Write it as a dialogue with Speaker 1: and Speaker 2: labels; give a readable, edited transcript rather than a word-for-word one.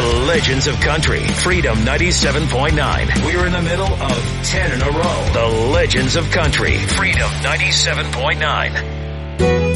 Speaker 1: The Legends of Country, Freedom 97.9. We're in the middle of 10 in a row. The Legends of Country, Freedom 97.9.